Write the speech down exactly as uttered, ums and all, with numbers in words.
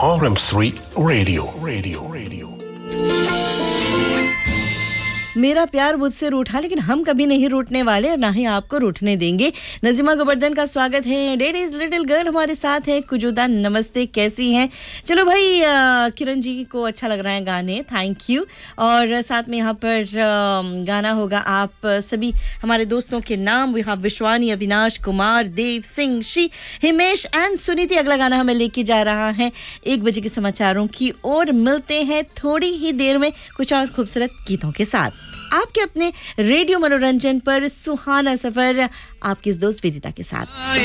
R M three Radio. Radio. Radio. मेरा प्यार मुझसे रूठा, लेकिन हम कभी नहीं रूठने वाले और ना ही आपको रूठने देंगे। नजीमा गोवर्धन का स्वागत है। डेडीज लिटिल गर्ल हमारे साथ है। कुजुदा नमस्ते, कैसी हैं? चलो भाई, आ, किरण जी को अच्छा लग रहा है गाने, थैंक यू। और साथ में यहाँ पर आ, गाना होगा आप सभी हमारे दोस्तों के नाम। यहाँ विश्वानी, अविनाश कुमार, देव सिंह, श्री हिमेश एंड सुनीति। अगला गाना हमें लेके जा रहा है एक बजे के समाचारों की ओर। मिलते हैं थोड़ी ही देर में कुछ और खूबसूरत गीतों के साथ आपके अपने रेडियो मनोरंजन पर। सुहाना सफर आपकी इस दोस्त वेदिता के साथ।